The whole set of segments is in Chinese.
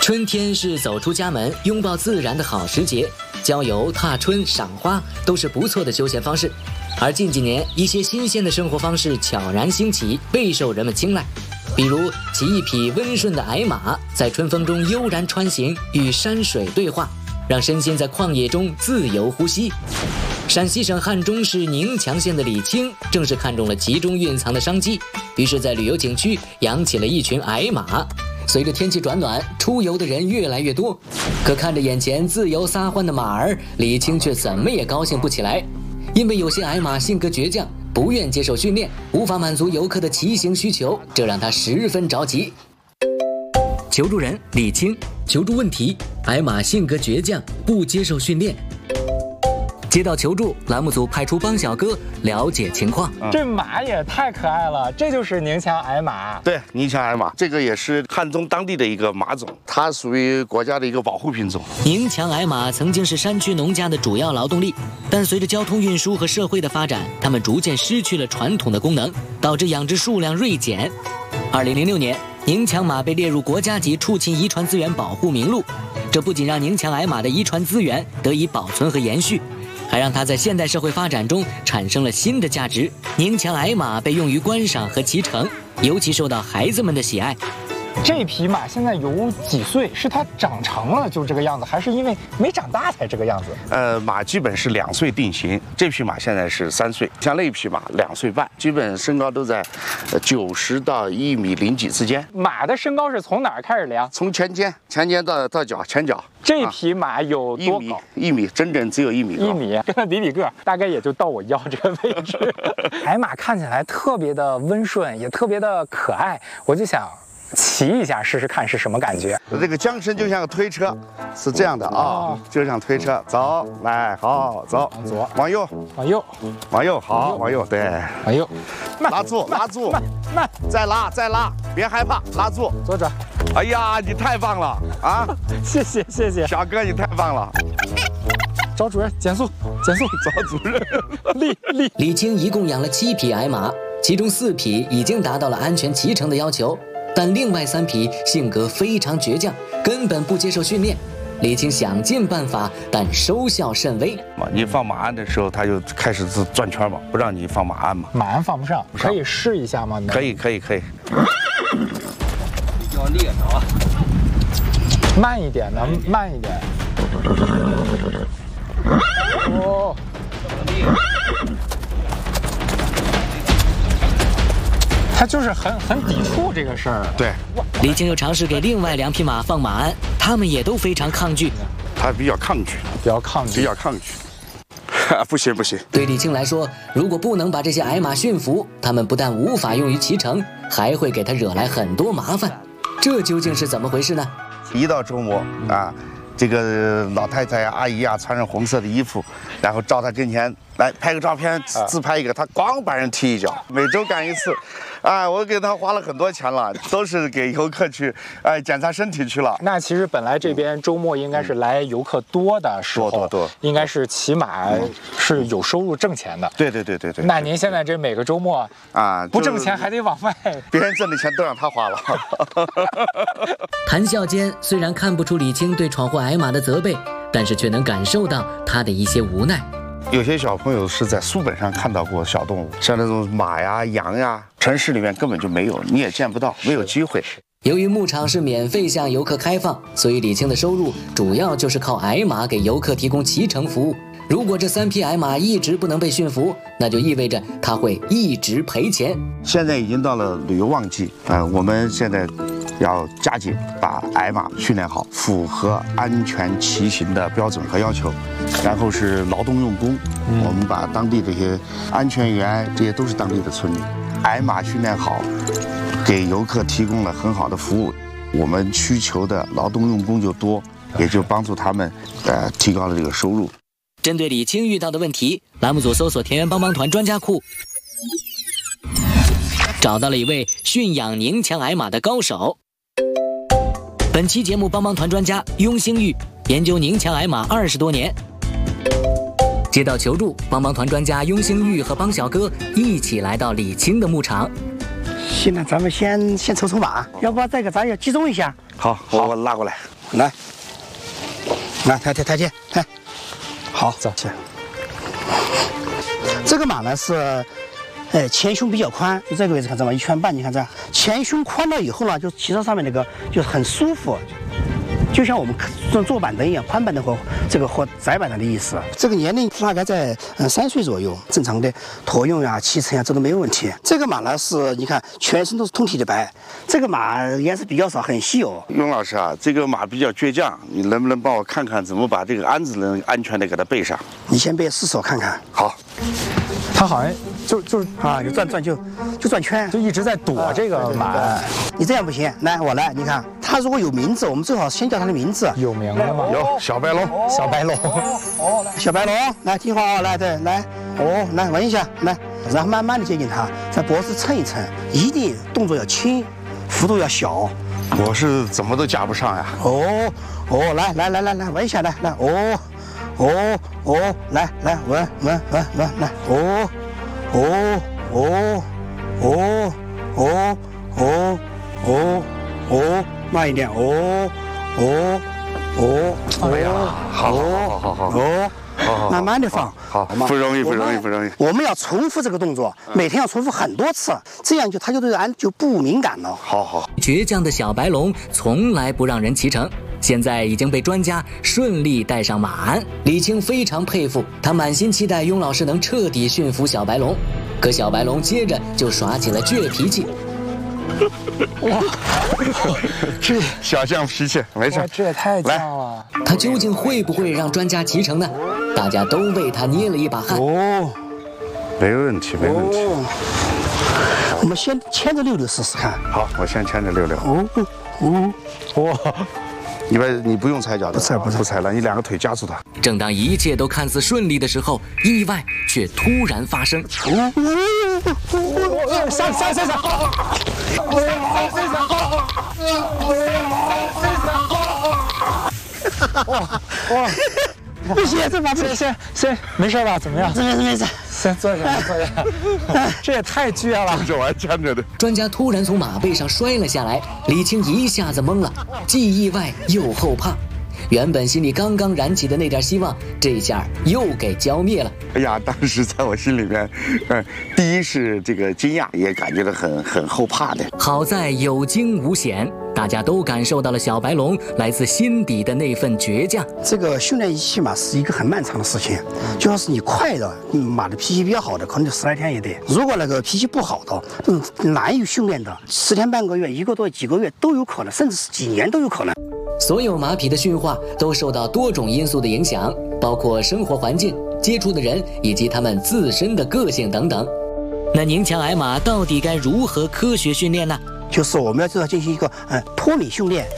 春天是走出家门、拥抱自然的好时节，郊游、踏春、赏花都是不错的休闲方式。而近几年，一些新鲜的生活方式悄然兴起，备受人们青睐。比如骑一匹温顺的矮马，在春风中悠然穿行，与山水对话，让身心在旷野中自由呼吸。陕西省汉中市宁强县的李青正是看中了其中蕴藏的商机，于是在旅游景区养起了一群矮马。随着天气转暖，出游的人越来越多，可看着眼前自由撒欢的马儿，李青却怎么也高兴不起来。因为有些矮马性格倔强，不愿接受训练，无法满足游客的骑行需求，这让他十分着急。求助人李青，求助问题：矮马性格倔强，不接受训练。接到求助，栏目组派出帮小哥了解情况。 这马也太可爱了，这就是宁强矮马。 对，宁强矮马，这个也是汉中当地的一个马种，它属于国家的一个保护品种。 宁强矮马曾经是山区农家的主要劳动力，但随着交通运输和社会的发展，它们逐渐失去了传统的功能，导致养殖数量锐减。2006年，宁强马被列入国家级畜禽遗传资源保护名录，这不仅让宁强矮马的遗传资源得以保存和延续，还让它在现代社会发展中产生了新的价值。宁强矮马被用于观赏和骑乘，尤其受到孩子们的喜爱。 这匹马现在有几岁？是它长成了就这个样子，还是因为没长大才这个样子？ 马基本是2岁定型，这匹马现在是3岁，像那匹马2岁半，基本身高都在90到1米0几之间。 马的身高是从哪儿开始量？ 从前肩到脚，前脚。 这匹马有多高 ？1米，整整只有1米高。 1米，跟它比个，大概也就到我腰这个位置。矮马看起来特别的温顺，也特别的可爱，我就想骑一下试试看是什么感觉。 这个缰绳就像个推车，是这样的啊，就像推车，走，来，好，走， 往左， 往右， 往右， 往右，好，往右，对， 往右， 拉住，慢，再拉，别害怕，拉住， 左转。 哎呀，你太棒了啊！ 谢谢， 小哥你太棒了。 找主任，减速， 找主任。 李青一共养了7匹矮马，其中4匹已经达到了安全骑乘的要求，但另外3匹性格非常倔强，根本不接受训练。李青想尽办法，但收效甚微。 你放马鞍的时候，它就开始转圈嘛，不让你放马鞍嘛。 马鞍放不上，可以试一下吗？ 可以。 要力道啊！ 慢一点，慢一点。哦。他就是很抵触这个事儿。 对， 李青又尝试给另外2匹马放马鞍，他们也都非常抗拒。 他比较抗拒。不行。 对李青来说，如果不能把这些矮马驯服，他们不但无法用于骑乘，还会给他惹来很多麻烦。这究竟是怎么回事呢？ 一到周末啊，这个老太太阿姨啊，穿上红色的衣服，然后到他跟前来拍个照片，自拍一个，他咣把人踢一脚。每周干1次，我给他花了很多钱了，都是给游客去检查身体去了。 那其实本来这边周末应该是来游客多的时候， 多， 应该是骑马是有收入挣钱的。 对。 那您现在这每个周末不挣钱还得往外， 别人挣的钱都让他花了。 谈笑间，虽然看不出李青对闯祸矮马的责备，但是却能感受到他的一些无奈。 有些小朋友是在书本上看到过小动物，像那种马呀、羊呀，城市里面根本就没有，你也见不到，没有机会。 由于牧场是免费向游客开放，所以李青的收入主要就是靠矮马给游客提供骑乘服务。如果这3匹矮马一直不能被驯服，那就意味着他会一直赔钱。 现在已经到了旅游旺季我们现在要加紧把矮马训练好，符合安全骑行的标准和要求。然后是劳动用工，我们把当地这些安全员，这些都是当地的村民，矮马训练好，给游客提供了很好的服务，我们需求的劳动用工就多，也就帮助他们提高了这个收入。 针对李青遇到的问题，栏目组搜索田园帮帮团专家库，找到了一位驯养宁强矮马的高手。本期节目帮帮团专家雍兴玉研究宁强矮马20多年。接到求助，帮帮团专家雍兴玉和帮小哥一起来到李青的牧场。 行了，咱们先抽抽马，要不这个咱要集中一下。 好，我拉过来， 来，台阶，来，好，走起来。这个马呢是，前胸比较宽，就这个位置看这么1圈半，你看这前胸宽了以后呢，就骑到上面那个就很舒服。就像我们坐板凳一样，宽板凳或窄板凳的意思。这个年龄大概在3岁左右，正常的驮用呀、骑乘呀，这都没有问题。这个马呢是，你看全身都是通体的白，这个马颜色比较少，很稀有。 雍老师啊，这个马比较倔强，你能不能帮我看看怎么把这个鞍子能安全的给它背上？ 你先背试手看看。 好。 他好像就是啊，就转圈， 就一直在躲这个马。 你这样不行，来我来，你看他如果有名字，我们最好先叫他的名字。 有名的吗？ 有小白龙， 小白龙。 小白龙，来听话啊，来对来，来闻一下，来，然后慢慢的接近他，在脖子蹭一蹭，一定动作要轻，幅度要小。 我是怎么都夹不上呀。 来闻一下，来，来闻，慢一点， 哎呀，好， 慢慢的放， 好，不容易。 我们要重复这个动作，每天要重复很多次，这样他就对鞍就不敏感了。 好。 倔强的小白龙从来不让人骑乘，现在已经被专家顺利带上马鞍。李青非常佩服，他满心期待雍老师能彻底驯服小白龙，可小白龙接着就耍起了倔脾气。 哇，这小象脾气没事， 这也太犟了。 他究竟会不会让专家骑乘呢？大家都为他捏了一把汗。 没问题。 我们先牵着溜试试看。 好，我先牵着溜。 哇！ 你不用踩脚的，不踩了，你2个腿夹住它。 正当一切都看似顺利的时候，意外却突然发生。 下！哇！ 不行，这马先没事吧？怎么样？ 没事。 先坐下。这也太倔了， 这我还牵着的。 专家突然从马背上摔了下来，李青一下子懵了，既意外又后怕。原本心里刚刚燃起的那点希望，这下又给浇灭了。 哎呀，当时在我心里面，第一是这个惊讶，也感觉到很后怕的。 好在有惊无险，大家都感受到了小白龙来自心底的那份倔强。 这个训练一匹马是一个很漫长的事情，就要是你快的，马的脾气比较好的，可能就10来天也得；如果那个脾气不好的，难以训练的，10天半个月、1个多几个月都有可能，甚至是几年都有可能。 所有马匹的驯化都受到多种因素的影响，包括生活环境、接触的人以及它们自身的个性等等。那宁强矮马到底该如何科学训练呢？ 就是我们要进行一个脱敏训练。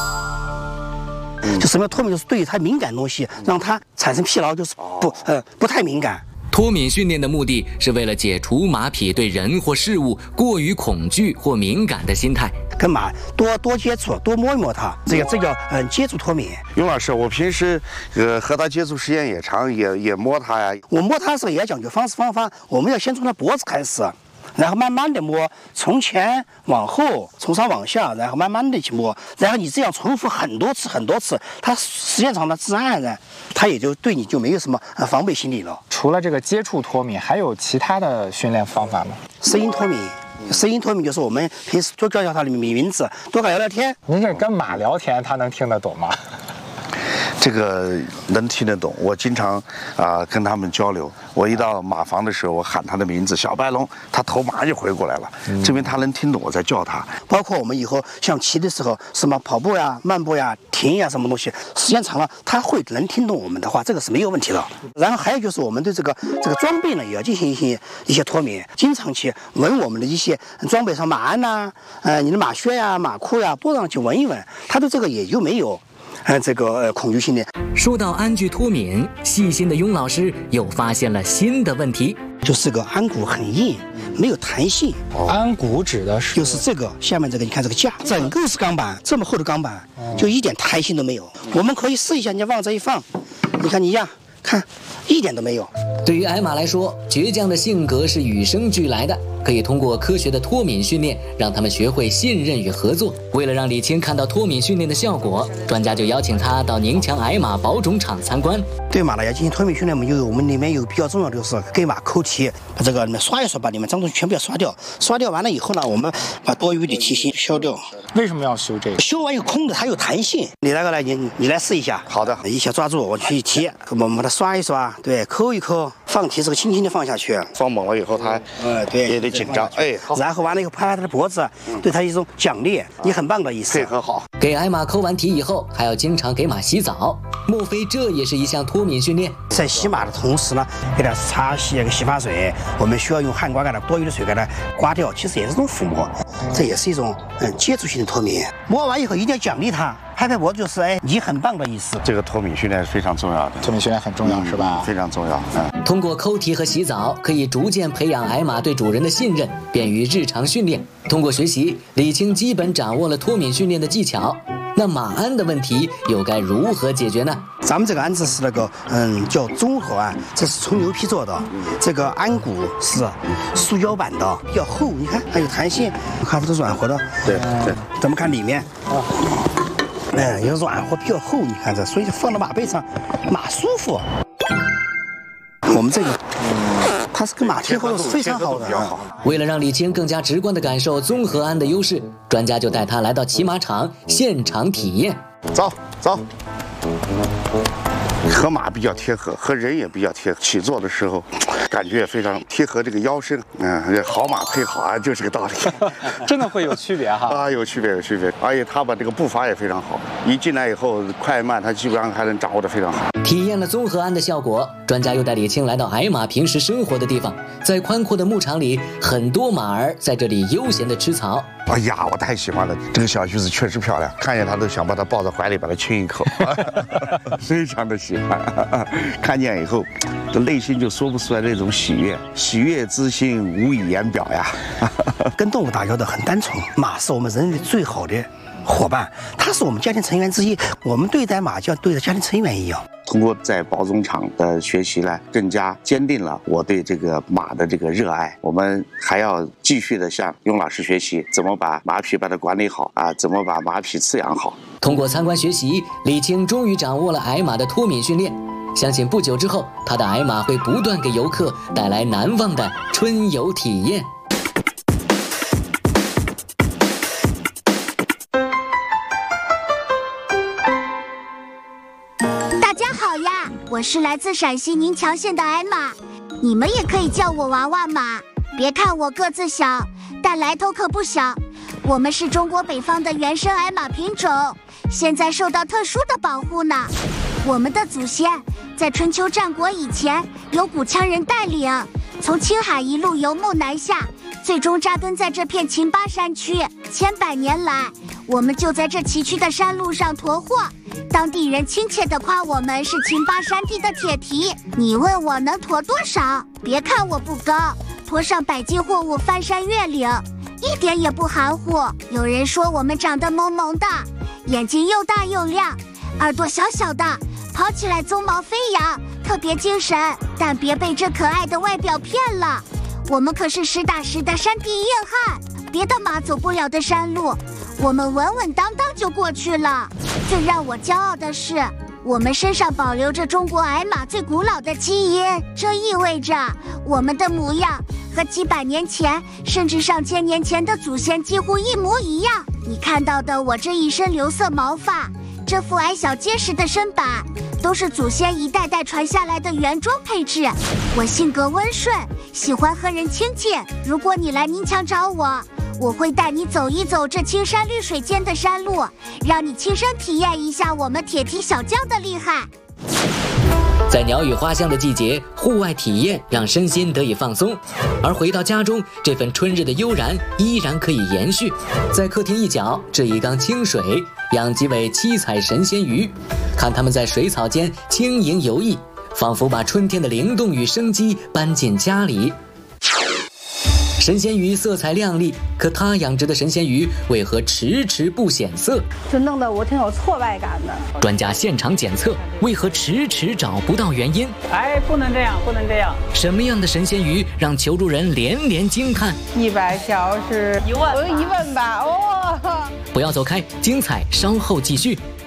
就什么脱敏，就是对于它敏感的东西，让它产生疲劳，就是不太敏感。 脱敏训练的目的是为了解除马匹对人或事物过于恐惧或敏感的心态， 跟马多接触，多摸一摸它，这叫接触脱敏。 雍老师，我平时和他接触时间也长，也摸它呀。 我摸它的时候也要讲究方法，我们要先从它脖子开始，然后慢慢的摸，从前往后，从上往下，然后慢慢的去摸，然后你这样重复很多次，它时间长了，自然而然，它也就对你就没有什么防备心理了。 除了这个接触脱敏，还有其他的训练方法吗？ 声音脱敏。声音脱敏就是我们平时多叫它的名字，多跟它聊天。 您这跟马聊天，它能听得懂吗？ 这个能听得懂，我经常跟他们交流。我一到马房的时候，我喊他的名字小白龙，他头马上就回过来了，证明他能听懂我在叫他。 包括我们以后像骑的时候，什么跑步呀、慢步呀、停呀，什么东西，时间长了，他能听懂我们的话，这个是没有问题的。然后还有就是我们对这个装备呢，也要进行一些脱敏，经常去闻我们的一些装备上马鞍呐，你的马靴呀、马裤呀，多让去闻一闻，他对这个也就没有。恐惧训练。 说到鞍具脱敏，细心的雍老师又发现了新的问题， 就是个鞍骨很硬，没有弹性。 鞍骨指的是就是这个下面这个，你看这个架，整个是钢板，这么厚的钢板，就一点弹性都没有。我们可以试一下，你往这一放，你看你呀，看一点都没有。 对于矮马来说，倔强的性格是与生俱来的， 可以通过科学的脱敏训练，让他们学会信任与合作。为了让李青看到脱敏训练的效果，专家就邀请他到宁强矮马保种场参观。 对马呢要进行脱敏训练，我们里面有比较重要的就是给马抠蹄，把这个里面刷一刷，把里面脏东西全部要刷掉。刷掉完了以后呢，我们把多余的蹄芯削掉。 为什么要修这个？ 修完以后空的它有弹性。你那个来，你来试一下。 好的， 一下抓住，我去提，我们把它刷一刷，对，抠一抠，放蹄这个轻轻的放下去。 放猛了以后，它对也得紧张，哎， 然后完了以后拍拍它的脖子，对它一种奖励，你很棒的意思。 配合好。 给矮马抠完蹄以后，还要经常给马洗澡，莫非这也是一项脱敏训练？ 在洗马的同时呢，给它擦洗那个洗发水，我们需要用汗刮给它多余的水给它刮掉，其实也是一种抚摸，这也是一种接触性的脱敏。摸完以后一定要奖励它，拍拍脖子就是哎你很棒的意思。 这个脱敏训练是非常重要的， 脱敏训练很重要，是吧？ 非常重要。 通过抠蹄和洗澡，可以逐渐培养矮马对主人的信任，便于日常训练。通过学习，李青基本掌握了脱敏训练的技巧。那马鞍的问题又该如何解决呢？ 咱们这个鞍子是那个叫综合鞍，这是从牛皮做的，这个鞍骨是塑胶板的，比较厚，你看还有弹性，看它都软和的。 对。 咱们看里面也软和比较厚，你看这，所以放到马背上，马舒服。我们这个它是跟马贴合的非常好的。 为了让李青更加直观地感受综合鞍的优势，专家就带他来到骑马场现场体验。 走。和马比较贴合，和人也比较贴合。起坐的时候，感觉也非常贴合这个腰身。这好马配好鞍就是个道理。 真的会有区别哈？ 啊，有区别。而且他把这个步伐也非常好，一进来以后快慢他基本上还能掌握得非常好。 体验了综合鞍的效果，专家又带李青来到矮马平时生活的地方。在宽阔的牧场里，很多马儿在这里悠闲地吃草。 哎呀，我太喜欢了！这个小橘子确实漂亮，看见它都想把它抱在怀里，把它亲一口，非常的喜欢。看见以后，这内心就说不出来那种喜悦，喜悦之心无以言表呀。 跟动物打交道很单纯，马是我们人类最好的伙伴，它是我们家庭成员之一，我们对待马就像对待家庭成员一样。 通过在保种场的学习呢，更加坚定了我对这个马的这个热爱。我们还要继续的向雍老师学习，怎么把马匹把它管理好啊，怎么把马匹饲养好。 通过参观学习，李青终于掌握了矮马的脱敏训练。相信不久之后，他的矮马会不断给游客带来难忘的春游体验。 我是来自陕西宁强县的矮马，你们也可以叫我娃娃马。别看我个子小，但来头可不小。我们是中国北方的原生矮马品种，现在受到特殊的保护呢。我们的祖先在春秋战国以前，由古羌人带领，从青海一路游牧南下，最终扎根在这片秦巴山区。千百年来，我们就在这崎岖的山路上驮货。当地人亲切地夸我们是秦巴山地的铁蹄。你问我能驮多少？别看我不高，驮上100斤货物翻山越岭，一点也不含糊。有人说我们长得萌萌的，眼睛又大又亮，耳朵小小的，跑起来鬃毛飞扬，特别精神。但别被这可爱的外表骗了，我们可是实打实的山地硬汉，别的马走不了的山路，我们稳稳当当就过去了。最让我骄傲的是，我们身上保留着中国矮马最古老的基因，这意味着我们的模样和几百年前甚至上千年前的祖先几乎一模一样。你看到的我这一身流色毛发，这副矮小结实的身板，都是祖先一代代传下来的原装配置。我性格温顺，喜欢和人亲近。如果你来宁强找我，我会带你走一走这青山绿水间的山路，让你亲身体验一下我们铁蹄小将的厉害。 在鸟语花香的季节，户外体验让身心得以放松，而回到家中，这份春日的悠然依然可以延续。在客厅一角置一缸清水，养几尾七彩神仙鱼，看它们在水草间轻盈游弋，仿佛把春天的灵动与生机搬进家里。 神仙鱼色彩亮丽，可他养殖的神仙鱼为何迟迟不显色？ 就弄得我挺有挫败感的。 专家现场检测，为何迟迟找不到原因？ 哎，不能这样，不能这样！ 什么样的神仙鱼让求助人连连惊叹 ？100条是1万，我有1万吧？哦！ 不要走开，精彩稍后继续。